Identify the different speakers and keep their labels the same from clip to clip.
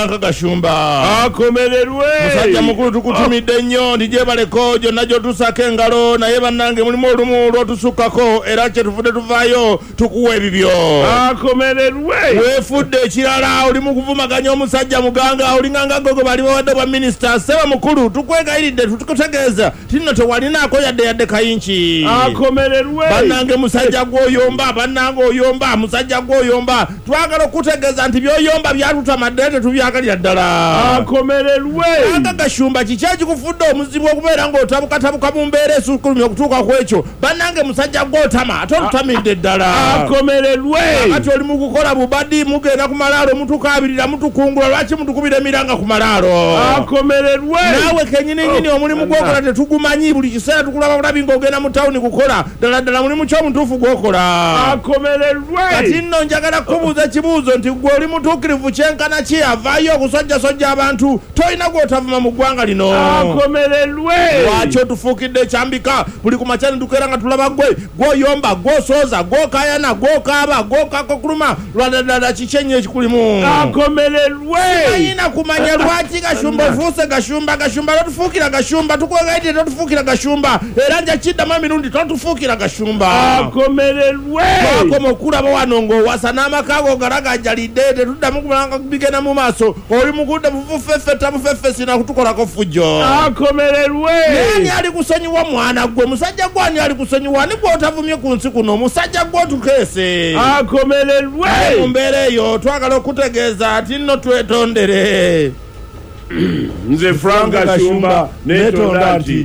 Speaker 1: Gashumba
Speaker 2: akomererwe
Speaker 1: musajja mukulu tukutumidde nnyo ndije baleko jonna gyotusaka engalo naye bannange mulimu olumu lwotusukkako era kyetuvudde tuvaayo tukuwa ebibyo
Speaker 2: akomererwe
Speaker 1: weefudde ekirala oli mu kuvumaganya omusajja muganga olinganga gogo bali bawadde bwa minisita seba mukulu tukwegayiridde tukutegeeza tinno tewalinaako yadde kayinki
Speaker 2: akomererwe
Speaker 1: bannange musajja gwoyomba bannange oyomba musajja gwoyomba twagala okutegeeza nti byoyomba byatutamadde tetubyagalira ddala
Speaker 2: akomererwe
Speaker 1: anga Gashumba kiki ekikufudde omuzibu okubeera ng'otabukatabuka mu mbeera esukulumya okutuuka ku ekyo bannange musajja gw'otama ate olutamidde ddala
Speaker 2: akomererwe
Speaker 1: ati oli mu kukola bubadi mugenda ku malaalo mutukaabirira mutukungula lwaki mutukubira emiranga ku malaalo
Speaker 2: akomererwe
Speaker 1: naawe kenyininyini omulimu gwokola tetugumanyi buli kiseera tukulaba bulabi ng'ogenda mu tawuni kukola ddala mulimu ky'omutuufu gwokola
Speaker 2: akomererwe
Speaker 1: kati nno njagala kubuuza ekibuuzo nti gwe oli mutuukirivu kyenkana ki avaayo okusojjasojja abantu tolina gw'otavuma mu ggwanga lino
Speaker 2: akomererwe
Speaker 1: lwaki otufuukidde ekyambika buli ku makyani tukeera nga tulaba gwe gw'oyomba gw'osooza gw'okayana gw'okaaba gw'okakokuluma lwadaddala kiki ennyo ekikulimu
Speaker 2: akomererwe
Speaker 1: ayina kumanya lwaki Gashumba ofuuse Gashumba totufuukira Gashumba tukwegayidde totufuukira Gashumba era nja kiddamu emirundi totufuukira Gashumba
Speaker 2: akomererwe
Speaker 1: twakoma okulaba wano ng'owasa n'amaka go galagajjalidde tetuddamu kulanga bigenda mu maaso oli mugudde bufeffetta sina kutukolako fujjo
Speaker 2: akomererwe
Speaker 1: ani ali kusonyiwa mwana gwe musajja gwe ani ali kusonyiwa ni gw'otavumye ku nsi kuno musajja gw'otukeese
Speaker 2: akomererwe
Speaker 1: mu mbeera eyo twagala okutegeeza ati nno twetondere
Speaker 2: nze Frank Gashumba netonda nti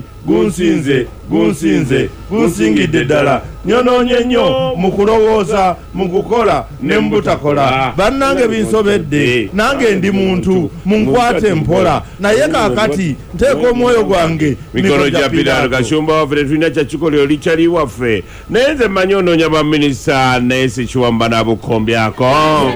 Speaker 2: gunsingidde ddala nyonoonye nnyo mu kulowooza mu kukola ne mu butakola bannange binsobedde nange ndi muntu munkwate mpola naye kaakati nteeka omwoyo gwange mikono gya Pilato Gashumba waffe tetulina kyakikola oli kyali waffe naye nze mmanyi onoonya baminisita naye sikiwamba nabukombyako